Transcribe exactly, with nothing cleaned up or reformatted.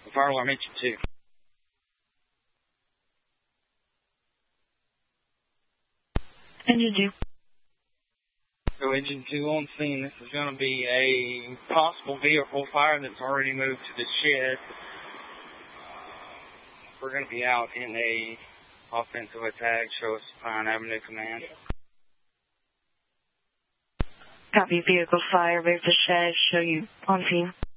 The fire alarm engine two. Engine two. So engine two on scene. This is going to be a possible vehicle fire that's already moved to the shed. We're going to be out in a offensive attack. Show us Pine Avenue Command. Copy, vehicle fire, move to shed, show you on scene.